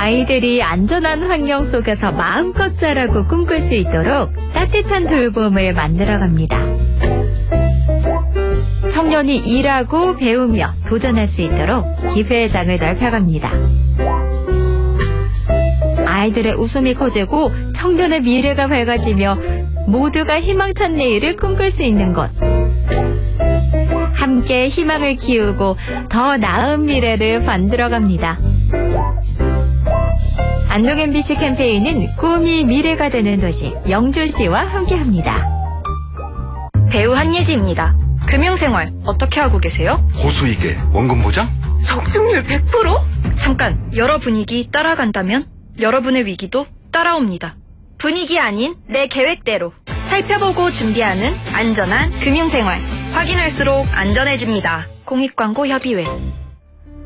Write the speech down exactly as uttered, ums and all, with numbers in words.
아이들이 안전한 환경 속에서 마음껏 자라고 꿈꿀 수 있도록 따뜻한 돌봄을 만들어갑니다. 청년이 일하고 배우며 도전할 수 있도록 기회장을 넓혀갑니다. 아이들의 웃음이 커지고 청년의 미래가 밝아지며 모두가 희망찬 내일을 꿈꿀 수 있는 곳. 함께 희망을 키우고 더 나은 미래를 만들어갑니다. 안동 엠비씨 캠페인은 꿈이 미래가 되는 도시 영주시와 함께합니다. 배우 한예지입니다. 금융생활 어떻게 하고 계세요? 고수익에 원금 보장? 적중률 백 퍼센트? 잠깐, 여러 분위기 따라간다면 여러분의 위기도 따라옵니다. 분위기 아닌 내 계획대로 살펴보고 준비하는 안전한 금융생활. 확인할수록 안전해집니다. 공익광고 협의회.